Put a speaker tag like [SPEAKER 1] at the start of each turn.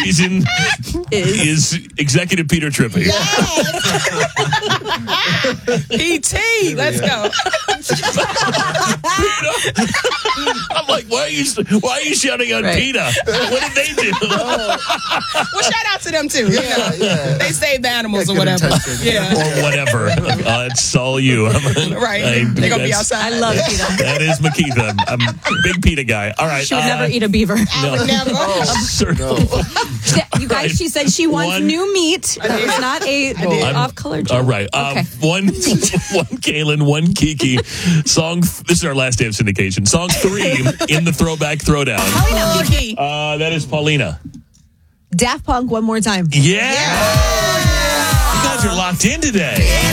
[SPEAKER 1] reason is Executive Peter Trippi.
[SPEAKER 2] E.T. Let's go.
[SPEAKER 1] I'm like, why are you shouting out PETA? What did they do?
[SPEAKER 2] Well, shout out to them too.
[SPEAKER 3] Yeah.
[SPEAKER 2] They saved animals or whatever. Yeah.
[SPEAKER 1] Or whatever. It's all you.
[SPEAKER 2] Right. They're going to be outside.
[SPEAKER 4] I love PETA.
[SPEAKER 1] That is Makitha. I'm a big PETA guy. All right.
[SPEAKER 4] She would never eat a beaver.
[SPEAKER 2] I would never.
[SPEAKER 4] You guys, she said she wants new meat. That was not a off-color joke.
[SPEAKER 1] All right.
[SPEAKER 4] Okay.
[SPEAKER 1] One Kaylin, one Kiki. Song. This is our last day of syndication. Song 3 in the Throwback Throwdown.
[SPEAKER 2] Kiki.
[SPEAKER 1] That is Paulina.
[SPEAKER 5] Daft Punk, One More Time.
[SPEAKER 1] Yeah. You guys are locked in today.